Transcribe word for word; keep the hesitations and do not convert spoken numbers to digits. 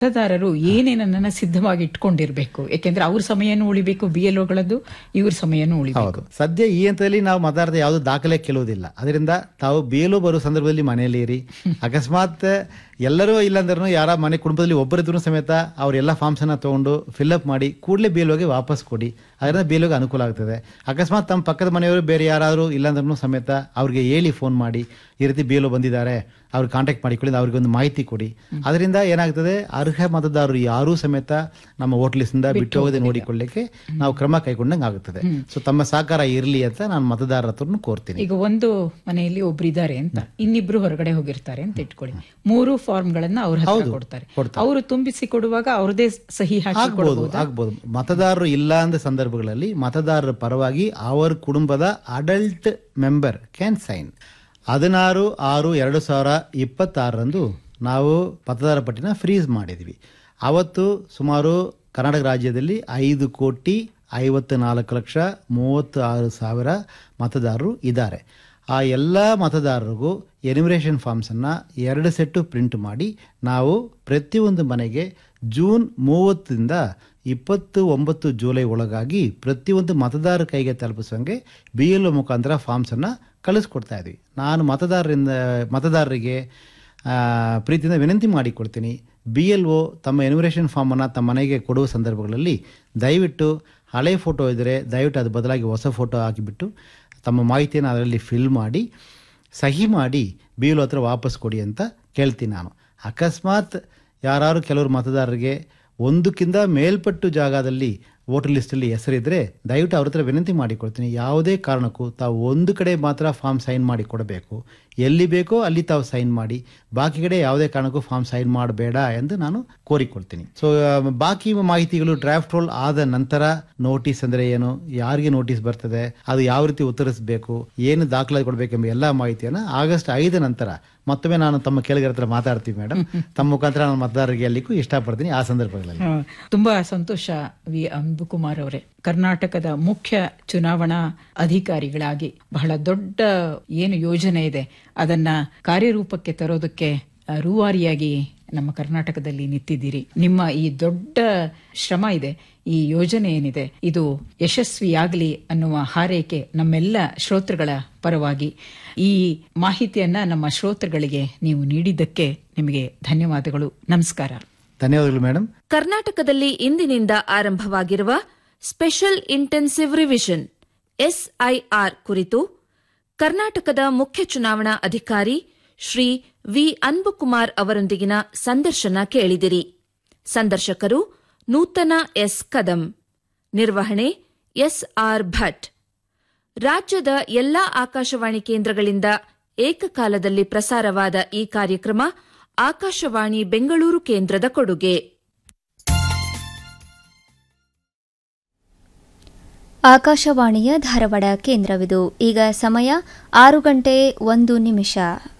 ಮತದಾರರು ಏನೇನನ್ನ ಸಿದ್ಧವಾಗಿ ಇಟ್ಕೊಂಡಿರ್ಬೇಕು? ಯಾಕೆಂದ್ರೆ ಅವ್ರ ಸಮಯನೂ ಉಳಿಬೇಕು, ಬಿ ಎಲ್ ಓಗಳದ್ದು ಇವ್ರ ಸಮಯನೂ ಉಳಿಬೇಕು. ಸದ್ಯ ಈ ಹಂತದಲ್ಲಿ ನಾವು ಮತದಾರರ ಯಾವುದು ದಾಖಲೆ ಕೇಳುವುದಿಲ್ಲ. ಅದರಿಂದ ತಾವು ಬಿ ಎಲ್ ಓ ಬರುವ ಸಂದರ್ಭದಲ್ಲಿ ಮನೆಯಲ್ಲಿ ಇರಿ. ಅಕಸ್ಮಾತ್ ಎಲ್ಲರೂ ಇಲ್ಲಾಂದ್ರೂ ಯಾರ ಮನೆ ಕುಟುಂಬದಲ್ಲಿ ಒಬ್ಬರಿದ್ರು ಸಮೇತ ಅವರೆಲ್ಲ ಫಾರ್ಮ್ಸ್ ಅನ್ನ ತಗೊಂಡು ಫಿಲ್ಅಪ್ ಮಾಡಿ ಕೂಡಲೇ ಬಿ ಎಲ್ ಓಗೆ ವಾಪಸ್ ಕೊಡಿ. ಅದರಿಂದ ಬಿ ಎಲ್ ಓಗೆ ಅನುಕೂಲ ಆಗ್ತದೆ. ಅಕಸ್ಮಾತ್ ತಮ್ಮ ಪಕ್ಕದ ಮನೆಯವರು ಬೇರೆ ಯಾರಾದರೂ ಇಲ್ಲಾಂದ್ರೂ ಸಮೇತ ಅವ್ರಿಗೆ ಹೇಳಿ ಫೋನ್ ಮಾಡಿ ಈ ರೀತಿ ಬಿ ಎಲ್ ಓ ಬಂದಿದ್ದಾರೆ, ಅವ್ರಿಗೆ ಕಾಂಟ್ಯಾಕ್ಟ್ ಮಾಡಿಕೊಳ್ಳಿ, ಅವ್ರಿಗೆ ಒಂದು ಮಾಹಿತಿ ಕೊಡಿ. ಅದರಿಂದ ಏನಾಗ್ತದೆ, ಅರ್ಹ ಮತದಾರರು ಯಾರೂ ಸಮೇತ ನಮ್ಮ ವೋಟ್ ಲಿಸ್ಟ್ ಇಂದ ಬಿಟ್ಟು ಹೋಗದೆ ನೋಡಿಕೊಳ್ಳಿಕ್ಕೆ ನಾವು ಕ್ರಮ ಕೈಗೊಂಡಂಗೆ ಆಗುತ್ತದೆ. ಸೊ ತಮ್ಮ ಸಹಕಾರ ಇರಲಿ ಅಂತ ನಾನು ಮತದಾರರ ಹತ್ರ ಕೋರ್ತೀನಿ. ಈಗ ಒಂದು ಮನೆಯಲ್ಲಿ ಒಬ್ರಿದ್ದಾರೆ ಅಂತ, ಇನ್ನಿಬ್ರು ಹೊರಗಡೆ ಹೋಗಿರ್ತಾರೆ ಅಂತ ಇಟ್ಕೊಳ್ಳಿ. ಮೂರು ಫಾರ್ಮ್ ಗಳನ್ನ ಅವ್ರ ಹತ್ರ ಕೊಡ್ತಾರೆ. ಅವರು ತುಂಬಿಸಿ ಕೊಡುವಾಗ ಅವ್ರದೇ ಸಹಿ ಆಗ್ಬಹುದು ಆಗ್ಬಹುದು ಮತದಾರರು ಇಲ್ಲ ಅಂದ ಸಂದರ್ಭಗಳಲ್ಲಿ ಮತದಾರರ ಪರವಾಗಿ ಅವರ ಕುಟುಂಬದ ಅಡಲ್ಟ್ ಮೆಂಬರ್ ಕ್ಯಾನ್ ಸೈನ್. ಹದಿನಾರು ಆರು ಎರಡು ಸಾವಿರ ಇಪ್ಪತ್ತಾರರಂದು ನಾವು ಮತದಾರ ಪಟ್ಟಿನ ಫ್ರೀಸ್ ಮಾಡಿದ್ವಿ. ಅವತ್ತು ಸುಮಾರು ಕರ್ನಾಟಕ ರಾಜ್ಯದಲ್ಲಿ ಐದು ಕೋಟಿ ಐವತ್ತು ನಾಲ್ಕು ಲಕ್ಷ ಮೂವತ್ತು ಆರು ಸಾವಿರ ಮತದಾರರು ಇದ್ದಾರೆ. ಆ ಎಲ್ಲ ಮತದಾರರಿಗೂ ಎನ್ಯುಮರೇಷನ್ ಫಾರ್ಮ್ಸನ್ನು ಎರಡು ಸೆಟ್ಟು ಪ್ರಿಂಟ್ ಮಾಡಿ ನಾವು ಪ್ರತಿಯೊಂದು ಮನೆಗೆ ಜೂನ್ ಮೂವತ್ತರಿಂದ ಇಪ್ಪತ್ತು ಒಂಬತ್ತು ಜುಲೈ ಒಳಗಾಗಿ ಪ್ರತಿಯೊಂದು ಮತದಾರರ ಕೈಗೆ ತಲುಪಿಸೋಂಗೆ ಬಿ ಎಲ್ ಒ ಮುಖಾಂತರ ಫಾರ್ಮ್ಸನ್ನು ಕಳಿಸ್ಕೊಡ್ತಾ ಇದ್ವಿ. ನಾನು ಮತದಾರರಿಂದ ಮತದಾರರಿಗೆ ಪ್ರೀತಿಯಿಂದ ವಿನಂತಿ ಮಾಡಿಕೊಡ್ತೀನಿ, ಬಿ ಎಲ್ ಒ ತಮ್ಮ ಎನ್ಯುಮರೇಷನ್ ಫಾರ್ಮನ್ನು ತಮ್ಮ ಮನೆಗೆ ಕೊಡುವ ಸಂದರ್ಭಗಳಲ್ಲಿ ದಯವಿಟ್ಟು ಹಳೆ ಫೋಟೋ ಇದ್ದರೆ ದಯವಿಟ್ಟು ಅದು ಬದಲಾಗಿ ಹೊಸ ಫೋಟೋ ಹಾಕಿಬಿಟ್ಟು ತಮ್ಮ ಮಾಹಿತಿಯನ್ನು ಅದರಲ್ಲಿ ಫಿಲ್ ಮಾಡಿ ಸಹಿ ಮಾಡಿ ಬಿ ಎಲ್ ಒ ಹತ್ರ ವಾಪಸ್ ಕೊಡಿ ಅಂತ ಕೇಳ್ತೀನಿ ನಾನು. ಅಕಸ್ಮಾತ್ ಯಾರು ಕೆಲವರು ಮತದಾರರಿಗೆ ಒಂದಕ್ಕಿಂತ ಮೇಲ್ಪಟ್ಟು ಜಾಗದಲ್ಲಿ ವೋಟರ್ ಲಿಸ್ಟಲ್ಲಿ ಹೆಸರಿದ್ರೆ ದಯವಿಟ್ಟು ಅವ್ರ ಹತ್ರ ವಿನಂತಿ ಮಾಡಿಕೊಡ್ತೀನಿ, ಯಾವುದೇ ಕಾರಣಕ್ಕೂ ತಾವು ಒಂದು ಕಡೆ ಮಾತ್ರ ಫಾರ್ಮ್ ಸೈನ್ ಮಾಡಿ ಕೊಡಬೇಕು. ಎಲ್ಲಿ ಬೇಕೋ ಅಲ್ಲಿ ತಾವು ಸೈನ್ ಮಾಡಿ, ಬಾಕಿ ಕಡೆ ಯಾವುದೇ ಕಾರಣಕ್ಕೂ ಫಾರ್ಮ್ ಸೈನ್ ಮಾಡಬೇಡ ಎಂದು ನಾನು ಕೋರಿಕೊಳ್ತೀನಿ. ಸೊ ಬಾಕಿ ಮಾಹಿತಿಗಳು ಡ್ರಾಫ್ಟ್ ರೋಲ್ ಆದ ನಂತರ ನೋಟಿಸ್ ಅಂದ್ರೆ ಏನು, ಯಾರಿಗೆ ನೋಟಿಸ್ ಬರ್ತದೆ, ಅದು ಯಾವ ರೀತಿ ಉತ್ತರಿಸಬೇಕು, ಏನು ದಾಖಲಾತಿ ಕೊಡಬೇಕೆಂಬ ಎಲ್ಲ ಮಾಹಿತಿಯನ್ನು ಆಗಸ್ಟ್ ಐದ ನಂತರ ಮತ್ತೊಮ್ಮೆ ನಾನು ತಮ್ಮ ಕೇಳಿಗರ ಹತ್ರ ಮಾತಾಡ್ತೀವಿ ಮೇಡಮ್. ತಮ್ಮ ಮುಖಾಂತರ ನಾನು ಮತದಾರರಿಗೆ ಅಲ್ಲಿಗೂ ಇಷ್ಟಪಡ್ತೀನಿ ಆ ಸಂದರ್ಭಗಳಲ್ಲಿ. ತುಂಬಾ ಸಂತೋಷ ವಿ ಅನ್ಬುಕುಮಾರ್ ಅವರೇ. ಕರ್ನಾಟಕದ ಮುಖ್ಯ ಚುನಾವಣಾ ಅಧಿಕಾರಿಗಳಾಗಿ ಬಹಳ ದೊಡ್ಡ ಏನು ಯೋಜನೆ ಇದೆ ಅದನ್ನ ಕಾರ್ಯರೂಪಕ್ಕೆ ತರೋದಕ್ಕೆ ರೂವಾರಿಯಾಗಿ ನಮ್ಮ ಕರ್ನಾಟಕದಲ್ಲಿ ನಿಂತಿದ್ದೀರಿ. ನಿಮ್ಮ ಈ ದೊಡ್ಡ ಶ್ರಮ ಇದೆ, ಈ ಯೋಜನೆ ಏನಿದೆ ಇದು ಯಶಸ್ವಿಯಾಗಲಿ ಅನ್ನುವ ಹಾರೈಕೆ ನಮ್ಮೆಲ್ಲ ಶ್ರೋತೃಗಳ ಪರವಾಗಿ. ಈ ಮಾಹಿತಿಯನ್ನ ನಮ್ಮ ಶ್ರೋತೃಗಳಿಗೆ ನೀವು ನೀಡಿದ್ದಕ್ಕೆ ನಿಮಗೆ ಧನ್ಯವಾದಗಳು. ನಮಸ್ಕಾರ. ಧನ್ಯವಾದಗಳು ಮೇಡಮ್. ಕರ್ನಾಟಕದಲ್ಲಿ ಇಂದಿನಿಂದ ಆರಂಭವಾಗಿರುವ ಸ್ಪೆಷಲ್ ಇಂಟೆನ್ಸಿವ್ ರಿವಿಷನ್ ಎಸ್ಐಆರ್ ಕುರಿತು ಕರ್ನಾಟಕದ ಮುಖ್ಯ ಚುನಾವಣಾ ಅಧಿಕಾರಿ ಶ್ರೀ ವಿ ಅನ್ಬುಕುಮಾರ್ ಅವರೊಂದಿಗಿನ ಸಂದರ್ಶನ ಕೇಳಿದಿರಿ. ಸಂದರ್ಶಕರು ನೂತನ ಎಸ್ ಕದಂ, ನಿರ್ವಹಣೆ ಎಸ್ ಆರ್ ಭಟ್. ರಾಜ್ಯದ ಎಲ್ಲಾ ಆಕಾಶವಾಣಿ ಕೇಂದ್ರಗಳಿಂದ ಏಕಕಾಲದಲ್ಲಿ ಪ್ರಸಾರವಾದ ಈ ಕಾರ್ಯಕ್ರಮ ಆಕಾಶವಾಣಿ ಬೆಂಗಳೂರು ಕೇಂದ್ರದ ಕೊಡುಗೆ. ಆಕಾಶವಾಣಿಯ ಧಾರವಾಡ ಕೇಂದ್ರವಿದು. ಈಗ ಸಮಯ ಆರು ಗಂಟೆ ಒಂದು ನಿಮಿಷ.